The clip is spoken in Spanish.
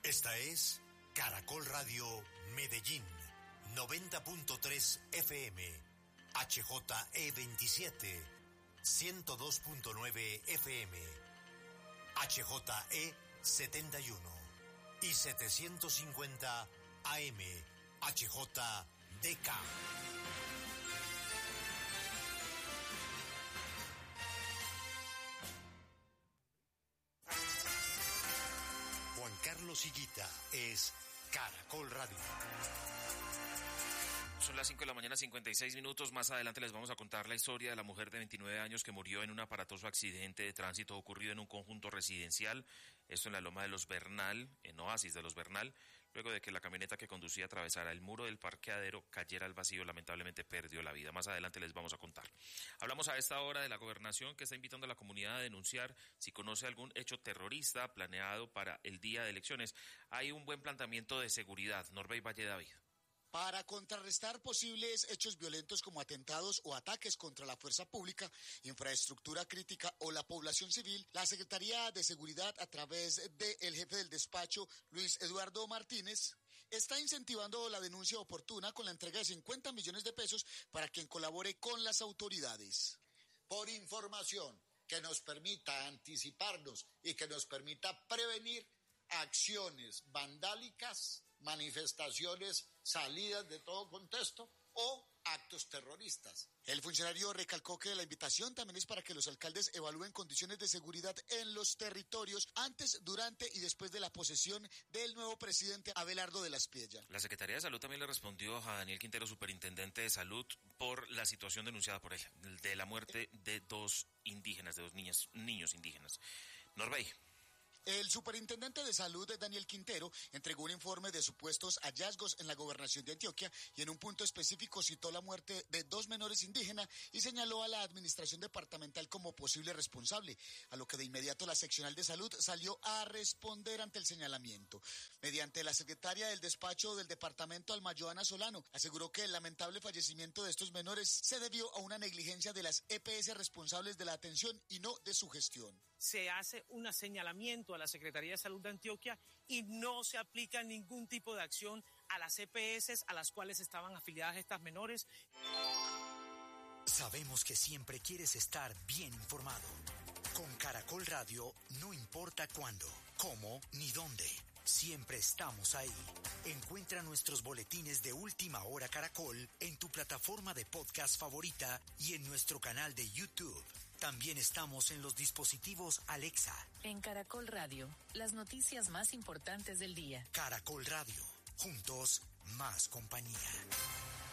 Esta es Caracol Radio Medellín, 90.3 FM, HJE27, 102.9 FM, HJE71 y 750 AM, HJDK. Juan Carlos Higuita es Caracol Radio. Son las 5 de la mañana, 56 minutos. Más adelante les vamos a contar la historia de la mujer de 29 años que murió en un aparatoso accidente de tránsito ocurrido en un conjunto residencial. Esto en la Loma de los Bernal, en Oasis de los Bernal, luego de que la camioneta que conducía atravesara el muro del parqueadero, cayera al vacío, lamentablemente perdió la vida. Más adelante les vamos a contar. Hablamos a esta hora de la gobernación, que está invitando a la comunidad a denunciar si conoce algún hecho terrorista planeado para el día de elecciones. Hay un buen planteamiento de seguridad. Norbey Valle David. Para contrarrestar posibles hechos violentos como atentados o ataques contra la fuerza pública, infraestructura crítica o la población civil, la Secretaría de Seguridad, a través del jefe del despacho, Luis Eduardo Martínez, está incentivando la denuncia oportuna con la entrega de 50 millones de pesos para quien colabore con las autoridades. Por información que nos permita anticiparnos y que nos permita prevenir acciones vandálicas, manifestaciones salidas de todo contexto o actos terroristas. El funcionario recalcó que la invitación también es para que los alcaldes evalúen condiciones de seguridad en los territorios antes, durante y después de la posesión del nuevo presidente Abelardo de la Espriella. La Secretaría de Salud también le respondió a Daniel Quintero, superintendente de Salud, por la situación denunciada por él, de la muerte de dos indígenas, de dos niños indígenas. Norbey. El superintendente de Salud, Daniel Quintero, entregó un informe de supuestos hallazgos en la gobernación de Antioquia y en un punto específico citó la muerte de dos menores indígenas y señaló a la administración departamental como posible responsable, a lo que de inmediato la seccional de Salud salió a responder ante el señalamiento. Mediante la secretaria del despacho del departamento, Alma Joana Solano, aseguró que el lamentable fallecimiento de estos menores se debió a una negligencia de las EPS responsables de la atención y no de su gestión. Se hace un señalamiento a la Secretaría de Salud de Antioquia y no se aplica ningún tipo de acción a las EPS a las cuales estaban afiliadas estas menores. Sabemos que siempre quieres estar bien informado. Con Caracol Radio, no importa cuándo, cómo ni dónde, siempre estamos ahí. Encuentra nuestros boletines de Última Hora Caracol en tu plataforma de podcast favorita y en nuestro canal de YouTube. También estamos en los dispositivos Alexa. En Caracol Radio, las noticias más importantes del día. Caracol Radio, juntos, más compañía.